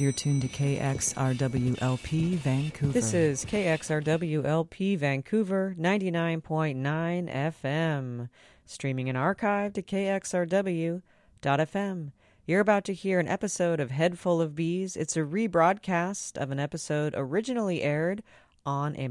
You're tuned to KXRWLP Vancouver. This is KXRWLP Vancouver 99.9 FM, streaming and archived at KXRW.FM. You're about to hear an episode of Head Full of Bees. It's a rebroadcast of an episode originally aired on a